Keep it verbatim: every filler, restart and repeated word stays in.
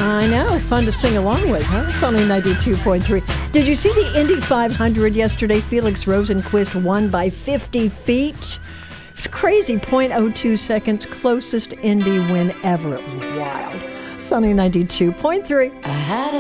I know. Fun to sing along with, huh? Sunny ninety-two point three. Did you see the Indy five hundred yesterday? Felix Rosenqvist won by fifty feet. It's crazy. zero point zero two seconds. Closest Indy win ever. It was wild. Sunny ninety-two point three. I had